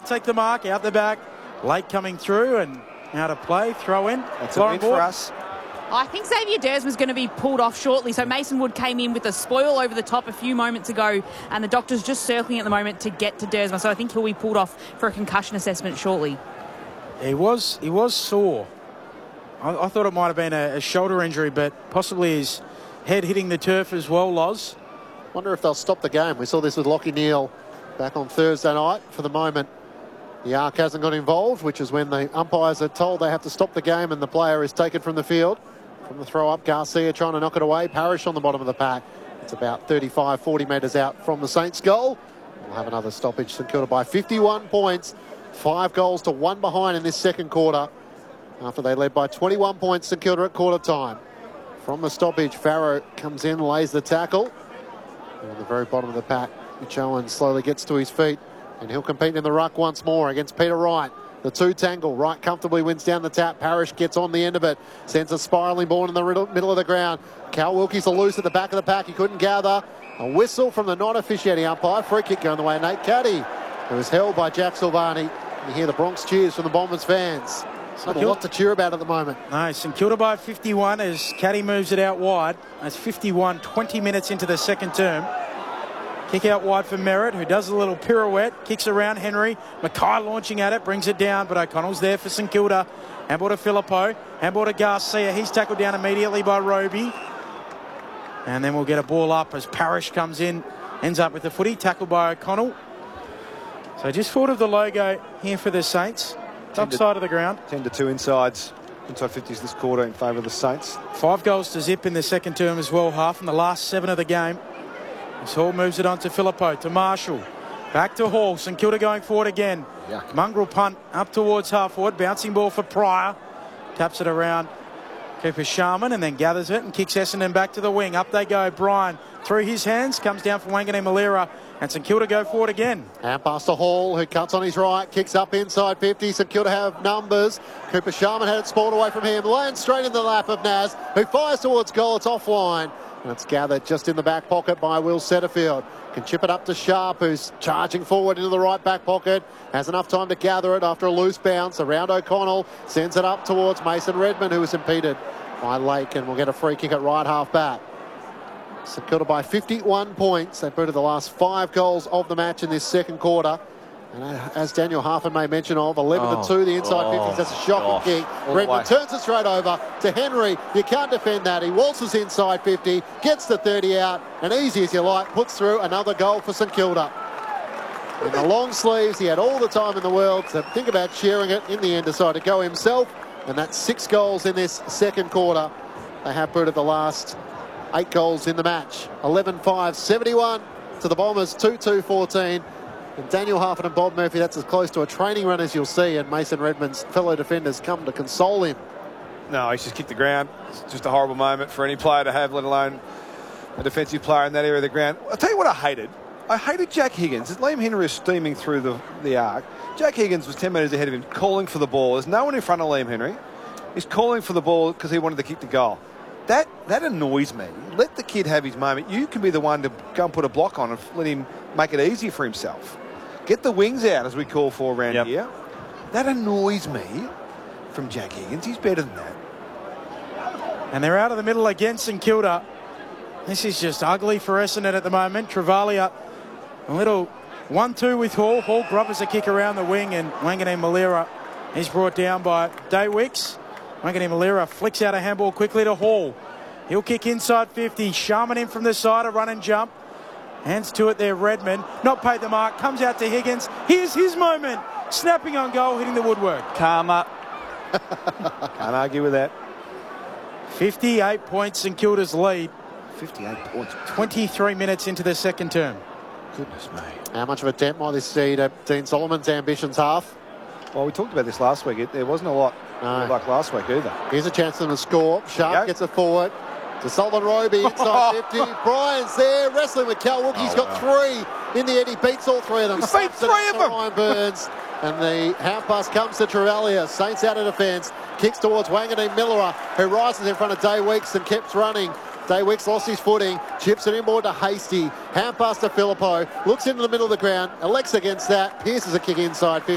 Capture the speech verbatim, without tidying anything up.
take the mark, out the back. Late coming through and out of play, throw in. That's a win for us. I think Xavier Ders was going to be pulled off shortly, so Mason Wood came in with a spoil over the top a few moments ago, and the doctor's just circling at the moment to get to Dersma, so I think he'll be pulled off for a concussion assessment shortly. He was he was sore. I, I thought it might have been a, a shoulder injury, but possibly his head hitting the turf as well, Loz. Wonder if they'll stop the game. We saw this with Lachie Neale back on Thursday night. For the moment, the Arc hasn't got involved, which is when the umpires are told they have to stop the game and the player is taken from the field. From the throw up, Garcia trying to knock it away. Parrish on the bottom of the pack. It's about thirty-five, forty metres out from the Saints' goal. We'll have another stoppage. St Kilda by fifty-one points. Five goals to one behind in this second quarter. After they led by twenty-one points, St Kilda at quarter time. From the stoppage, Farrow comes in, lays the tackle. And at the very bottom of the pack, Mitch Owen slowly gets to his feet. And he'll compete in the ruck once more against Peter Wright. The two tangle. Wright comfortably wins down the tap. Parrish gets on the end of it. Sends a spiralling ball in the middle of the ground. Cal Wilkie's a loose at the back of the pack. He couldn't gather. A whistle from the non-officiating umpire. Free kick going the way of Nate Caddy. It was held by Jack Silvani. You hear the Bronx cheers from the Bombers fans. Not a lot to cheer about at the moment. No, St Kilda by fifty-one as Caddy moves it out wide. That's fifty-one, twenty minutes into the second term. Kick out wide for Merritt, who does a little pirouette, kicks around Henry. Mackay launching at it, brings it down, but O'Connell's there for St Kilda. Handball to Filippo, handball to Garcia. He's tackled down immediately by Roby. And then we'll get a ball up as Parrish comes in, ends up with the footy, tackled by O'Connell. So just thought of the logo here for the Saints. Top side of the ground. ten to two insides. Inside fifties this quarter in favour of the Saints. Five goals to zip in the second term as well, half in the last seven of the game. As Hall moves it on to Filippo, to Marshall. Back to Hall. St Kilda going forward again. Yuck. Mongrel punt up towards half forward. Bouncing ball for Pryor. Taps it around Cooper Sharman and then gathers it and kicks Essendon back to the wing. Up they go. Bryan through his hands. Comes down for Wanganeen Malira. And St Kilda go forward again. And past to Hall, who cuts on his right. Kicks up inside fifty. St Kilda have numbers. Cooper Sharman had it spawned away from him. Lands straight into the lap of Naz, who fires towards goal. It's offline. And it's gathered just in the back pocket by Will Setterfield. Can chip it up to Sharp, who's charging forward into the right back pocket. Has enough time to gather it after a loose bounce. Around O'Connell. Sends it up towards Mason Redmond, who is impeded by Lake. And will get a free kick at right half back. St Kilda by fifty-one points. They've booted the last five goals of the match in this second quarter. And as Daniel Harford may mention of, eleven to two, the inside oh, fifties. That's a shocking gosh. kick. Redmond turns it straight over to Henry. You can't defend that. He waltzes inside fifty, gets the thirty out, and easy as you like, puts through another goal for St Kilda. In the long sleeves, he had all the time in the world to think about sharing it. In the end, decided to go himself. And that's six goals in this second quarter. They have booted the last eight goals in the match. eleven five, seventy-one to the Bombers, two two fourteen. And Daniel Harford and Bob Murphy, that's as close to a training run as you'll see. And Mason Redmond's fellow defenders come to console him. No, he's just kicked the ground. It's just a horrible moment for any player to have, let alone a defensive player in that area of the ground. I'll tell you what I hated. I hated Jack Higgins. As Liam Henry was steaming through the, the arc, Jack Higgins was ten metres ahead of him, calling for the ball. There's no one in front of Liam Henry. He's calling for the ball because he wanted to kick the goal. That that annoys me. Let the kid have his moment. You can be the one to go and put a block on and let him make it easy for himself. Get the wings out, as we call for around yep. here. That annoys me from Jack Higgins. He's better than that. And they're out of the middle against St Kilda. This is just ugly for Essendon at the moment. Travalia, a little one two with Hall. Hall grubbers a kick around the wing, and Wanganeen Malira is brought down by Daywicks. Wanganeen Malira flicks out a handball quickly to Hall. He'll kick inside fifty. Sharman in from the side, a run and jump. Hands to it there, Redmond. Not paid the mark. Comes out to Higgins. Here's his moment. Snapping on goal, hitting the woodwork. Karma. Can't argue with that. fifty-eight points St Kilda's lead. fifty-eight points. twenty-three minutes into the second term. Goodness me. How much of a dent might this see to Dean Solomon's ambitions half? Well, we talked about this last week. It, there wasn't a lot no. like last week either. Here's a chance for them to score. Sharp gets it forward to Sullivan Roby inside fifty. Bryant's there wrestling with Cal Wilkie. He's oh, got wow. three in the end. He beats all three of them. He beat three of them. Ryan Burns. And the half pass comes to Travalia. Saints out of defence. Kicks towards Wanganeen Miller, who rises in front of Daywicks and keeps running. Daywicks lost his footing. Chips it inboard to Hasty. Hand pass to Filippo. Looks into the middle of the ground. Elects against that. Pierces a kick inside fifty.